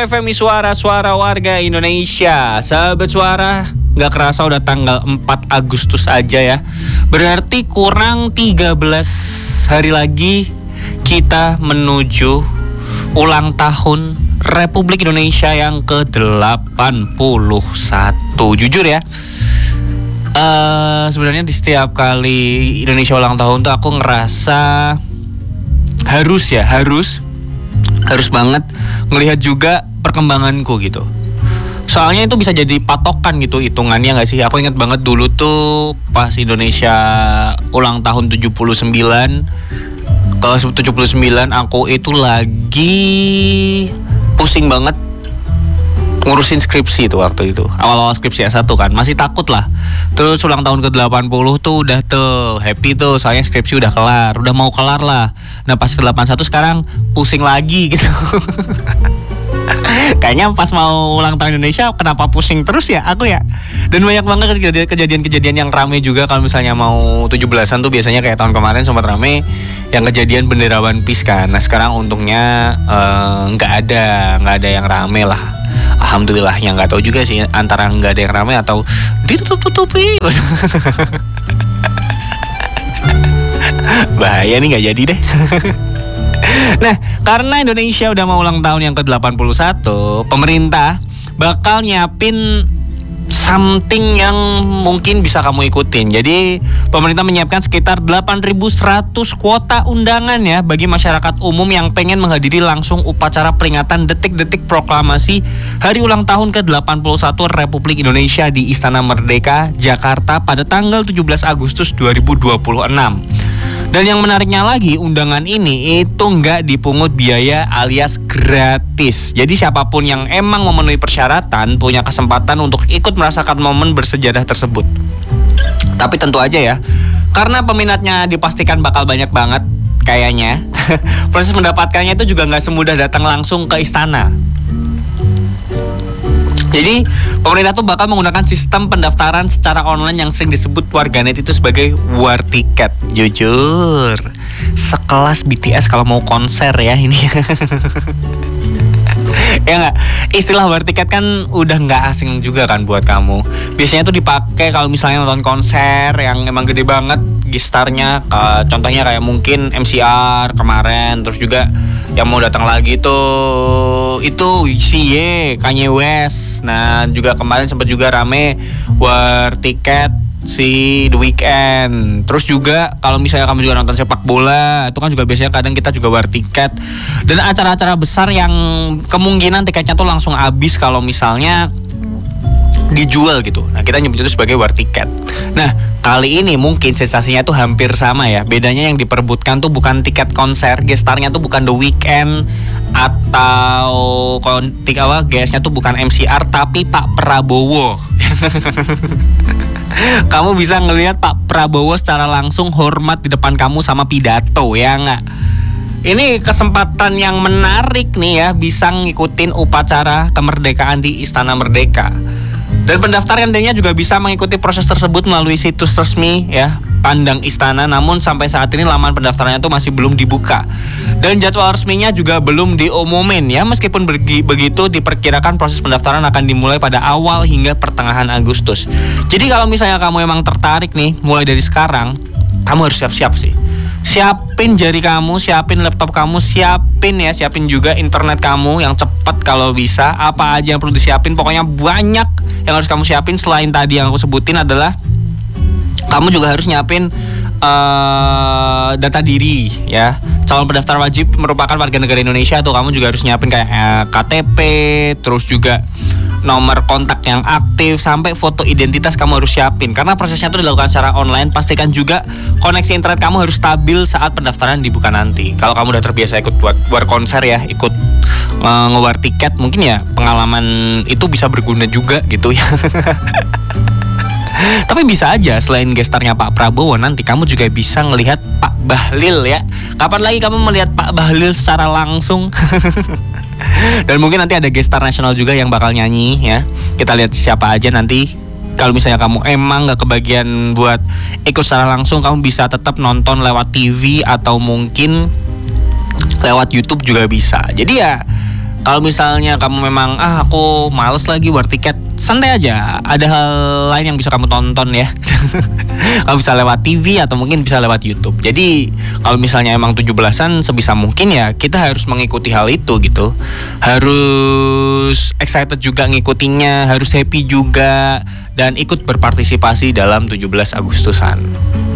FM Suara Warga Indonesia. Sahabat suara, gak kerasa udah tanggal 4 Agustus aja ya. Berarti kurang 13 hari lagi kita menuju ulang tahun Republik Indonesia yang ke-81. Jujur ya, sebenarnya di setiap kali Indonesia ulang tahun tuh aku ngerasa harus banget ngelihat juga perkembanganku gitu. Soalnya itu bisa jadi patokan gitu hitungannya gak sih? Aku ingat banget dulu tuh pas Indonesia ulang tahun 79 aku itu lagi pusing banget ngurusin skripsi tuh waktu itu. Awal-awal skripsi S1 kan, masih takut lah. Terus ulang tahun ke-80 tuh udah tuh happy tuh, soalnya skripsi udah kelar, udah mau kelar lah. Nah pas ke-81 sekarang pusing lagi gitu. Kayaknya pas mau ulang tahun Indonesia kenapa pusing terus ya aku ya. Dan banyak banget kejadian-kejadian yang rame juga. Kalau misalnya mau 17-an tuh biasanya kayak tahun kemarin sempat rame yang kejadian bendera One Piece kan. Nah sekarang untungnya nggak ada yang rame lah. Alhamdulillah, yang nggak tahu juga sih antara nggak ada yang rame atau ditutup-tutupi. Bahaya nih, nggak jadi deh. Nah, karena Indonesia udah mau ulang tahun yang ke-81, pemerintah bakal nyiapin something yang mungkin bisa kamu ikutin. Jadi pemerintah menyiapkan sekitar 8.100 kuota undangan ya bagi masyarakat umum yang pengen menghadiri langsung upacara peringatan detik-detik proklamasi hari ulang tahun ke-81 Republik Indonesia di Istana Merdeka, Jakarta pada tanggal 17 Agustus 2026. Dan yang menariknya lagi, undangan ini itu nggak dipungut biaya alias gratis. Jadi siapapun yang emang memenuhi persyaratan punya kesempatan untuk ikut merasakan momen bersejarah tersebut. Tapi tentu aja ya, karena peminatnya dipastikan bakal banyak banget kayaknya, proses mendapatkannya itu juga nggak semudah datang langsung ke istana. Jadi pemerintah tuh bakal menggunakan sistem pendaftaran secara online yang sering disebut warganet itu sebagai war tiket. Jujur, sekelas BTS kalau mau konser ya ini. Ya nggak, istilah war tiket kan udah nggak asing juga kan buat kamu. Biasanya tuh dipakai kalau misalnya nonton konser yang emang gede banget gestarnya, contohnya kayak mungkin MCR kemarin, terus juga yang mau datang lagi tuh itu Kanye West. Nah juga kemarin sempat juga rame war tiket si The Weeknd. Terus juga kalau misalnya kamu juga nonton sepak bola, itu kan juga biasanya kadang kita juga war tiket. Dan acara-acara besar yang kemungkinan tiketnya tuh langsung habis kalau misalnya dijual gitu. Nah kita nyebut itu sebagai war tiket. Nah kali ini mungkin sensasinya tuh hampir sama ya. Bedanya yang diperebutkan tuh bukan tiket konser, gestarnya tuh bukan The Weeknd atau guestnya tuh bukan MCR, tapi Pak Prabowo. Kamu bisa ngelihat Pak Prabowo secara langsung hormat di depan kamu sama pidato, ya nggak? Ini kesempatan yang menarik nih ya, bisa ngikutin upacara kemerdekaan di Istana Merdeka. Dan pendaftaran dana juga bisa mengikuti proses tersebut melalui situs resmi ya Pandang Istana. Namun sampai saat ini laman pendaftarannya tuh masih belum dibuka. Dan jadwal resminya juga belum diumumin ya. Meskipun begitu diperkirakan proses pendaftaran akan dimulai pada awal hingga pertengahan Agustus. Jadi kalau misalnya kamu emang tertarik nih, mulai dari sekarang kamu harus siap-siap sih. Siapin jari kamu, siapin laptop kamu, siapin juga internet kamu yang cepat kalau bisa. Apa aja yang perlu disiapin, pokoknya banyak yang harus kamu siapin. Selain tadi yang aku sebutin adalah kamu juga harus nyiapin data diri ya. Calon pendaftar wajib merupakan warga negara Indonesia tuh, kamu juga harus nyiapin kayak KTP, terus juga nomor kontak yang aktif, sampai foto identitas kamu harus siapin. Karena prosesnya itu dilakukan secara online. Pastikan juga koneksi internet kamu harus stabil saat pendaftaran dibuka nanti. Kalau kamu udah terbiasa ikut war konser ya, ikut ngewar tiket, mungkin ya pengalaman itu bisa berguna juga gitu ya. Tapi bisa aja selain gestarnya Pak Prabowo, nanti kamu juga bisa ngelihat Pak Bahlil ya. Kapan lagi kamu melihat Pak Bahlil secara langsung? Dan mungkin nanti ada gestar nasional juga yang bakal nyanyi ya. Kita lihat siapa aja nanti. Kalau misalnya kamu emang gak kebagian buat ikut secara langsung, kamu bisa tetap nonton lewat TV atau mungkin lewat YouTube juga bisa. Jadi ya Kalau misalnya kamu memang aku males lagi war tiket, santai aja. Ada hal lain yang bisa kamu tonton ya. Kamu bisa lewat TV atau mungkin bisa lewat YouTube. Jadi kalau misalnya emang 17-an sebisa mungkin ya kita harus mengikuti hal itu gitu. Harus excited juga ngikutinya, harus happy juga dan ikut berpartisipasi dalam 17 Agustusan.